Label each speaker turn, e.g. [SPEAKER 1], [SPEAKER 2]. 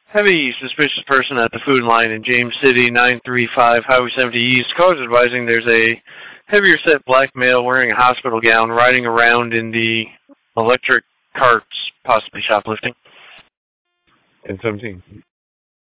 [SPEAKER 1] Heavy suspicious person at the food line in James City, 935 Highway 70 East. Callers advising there's a heavier set black male wearing a hospital gown riding around in the electric carts, possibly shoplifting.
[SPEAKER 2] 1017.